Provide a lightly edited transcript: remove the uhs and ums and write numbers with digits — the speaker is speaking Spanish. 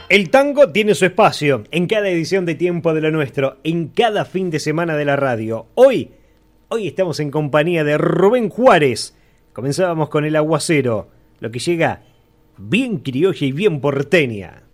El tango tiene su espacio en cada edición de Tiempo de lo Nuestro, en cada fin de semana de la radio. Hoy estamos en compañía de Rubén Juárez. Comenzábamos con El Aguacero, lo que llega bien criolla y bien porteña.